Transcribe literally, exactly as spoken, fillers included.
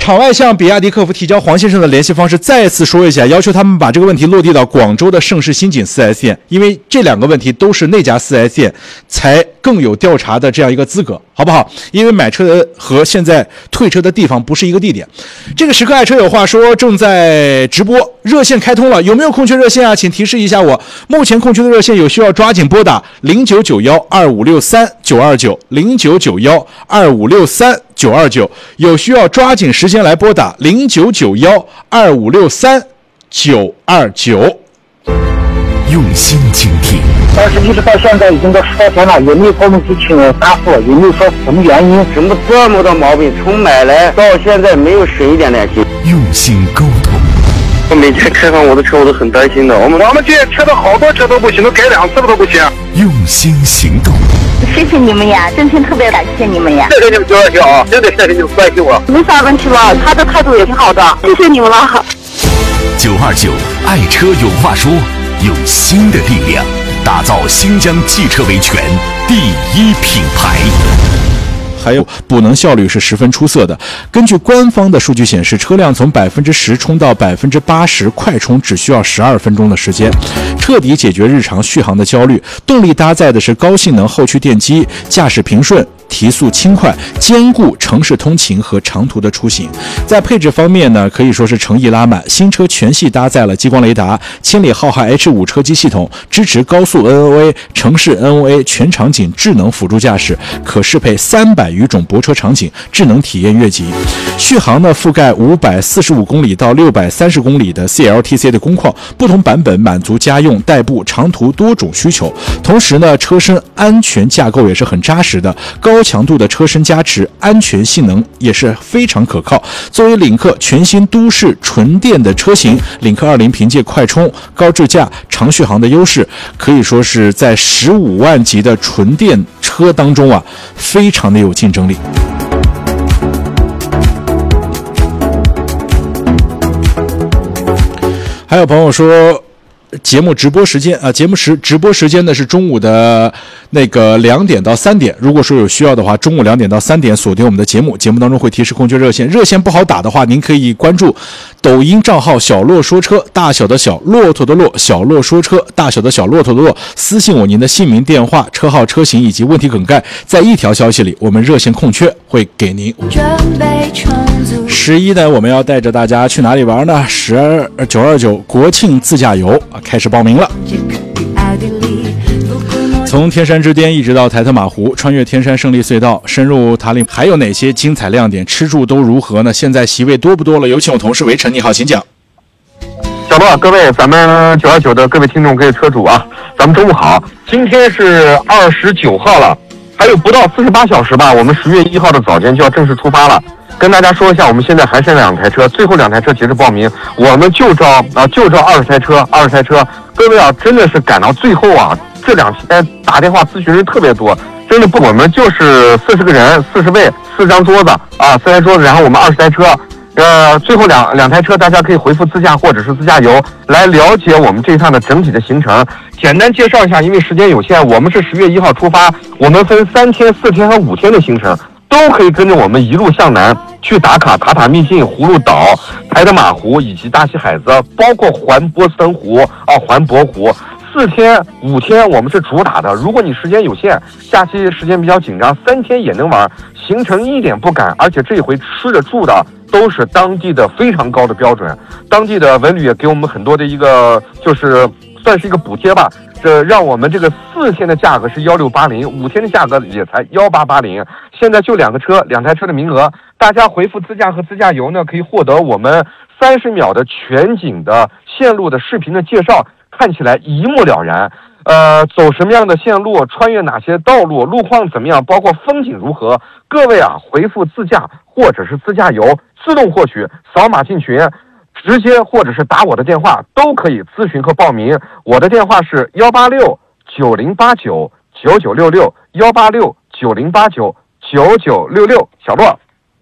场外向比亚迪客服提交黄先生的联系方式，再次说一下，要求他们把这个问题落地到广州的盛世新景 四 S 店，因为这两个问题都是那家 四 S 店才更有调查的这样一个资格，好不好？因为买车和现在退车的地方不是一个地点。这个时刻爱车有话说正在直播，热线开通了，有没有空缺热线啊？请提示一下我。目前空缺的热线有需要抓紧拨打零九九幺二五六三九二九零九九幺二五六三九二九，有需要抓紧时间来拨打零九九幺二五六三九二九。 用心倾听， 但是一直到现在已经都十多天了，也没有给我们提清答复，也没有说什么原因， 什么这么多毛病，从买来到现在没有省一点点心。 用心沟通。 我每天开上我的车，我都很担心的。我们我们这车的好多车都不行，都改两次了都不行。 用心行动。 谢谢你们呀，真心特别感谢你们呀！ 谢谢你们九二九啊，真的谢谢你们关心我。 没啥问题吧？他的态度也挺好的，谢谢你们了。 九二九爱车有话说，用新的力量打造新疆汽车维权第一品牌。 还有补能效率是十分出色的。根据官方的数据显示，车辆从百分之十充到百分之八十，快充只需要十二分钟的时间，彻底解决日常续航的焦虑。动力搭载的是高性能后驱电机，驾驶平顺，提速轻快，兼顾城市通勤和长途的出行。在配置方面呢，可以说是诚意拉满。新车全系搭载了激光雷达、千里浩瀚 H 五 车机系统，支持高速 N O A、城市 N O A 全场景智能辅助驾驶，可适配三百余种泊车场景，智能体验越级。续航呢，覆盖五百四十五公里到六百三十公里的 C L T C 的工况，不同版本满足家用、代步、长途多种需求。同时呢，车身安全架构也是很扎实的，高强度的车身加持，安全性能也是非常可靠。作为领克全新都市纯电的车型，领克二零凭借快充、高智驾、长续航的优势，可以说是在十五万级的纯电车当中啊，非常的有竞争力。还有朋友说，节目直播时间啊，节目时直播时间呢是中午的那个两点到三点。如果说有需要的话，中午两点到三点锁定我们的节目，节目当中会提示空缺热线，热线不好打的话，您可以关注抖音账号小骆说车，大小的小，骆驼的骆，小骆说车，大小的小，骆驼的骆，私信我您的姓名、电话、车号、车型以及问题梗概，在一条消息里，我们热线空缺会给您。十一呢，我们要带着大家去哪里玩呢？十二九二九国庆自驾游啊，开始报名了。从天山之巅一直到台特马湖，穿越天山胜利隧道，深入塔里，还有哪些精彩亮点？吃住都如何呢？现在席位多不多了？有请我同事围晨，你好，请讲。 小罗，各位，咱们九二九的各位听众、各位车主啊，咱们中午好。今天是二十九号了，还有不到四十八小时吧，我们十月一号的早间就要正式出发了。跟大家说一下，我们现在还剩两台车，最后两台车截止报名，我们就招啊，就招二十台车，二十台车。各位啊，真的是赶到最后啊，这两天打电话咨询人特别多，真的不，我们就是四十个人，四十位，四张桌子啊，四台桌子，然后我们二十台车，呃，最后两两台车，大家可以回复自驾或者是自驾游来了解我们这一趟的整体的行程。简单介绍一下，因为时间有限，我们是十月一号出发，我们分三天、四天和五天的行程。都可以跟着我们一路向南去打卡塔塔秘境、葫芦岛、台德马湖以及大西海子，包括环波森湖啊、环渤湖。四天、五天我们是主打的。如果你时间有限，假期时间比较紧张，三天也能玩，行程一点不赶，而且这一回吃的住的都是当地的非常高的标准。当地的文旅也给我们很多的一个，就是算是一个补贴吧。这让我们这个四天的价格是幺六八零，五天的价格也才幺八八零。现在就两个车，两台车的名额，大家回复自驾和自驾游呢，可以获得我们三十秒的全景的线路的视频的介绍，看起来一目了然。呃，走什么样的线路，穿越哪些道路，路况怎么样，包括风景如何，各位啊，回复自驾或者是自驾游，自动获取，扫码进群。直接或者是打我的电话都可以咨询和报名，我的电话是幺八六九零八九九九六六，幺八六九零八九九九六六。小洛。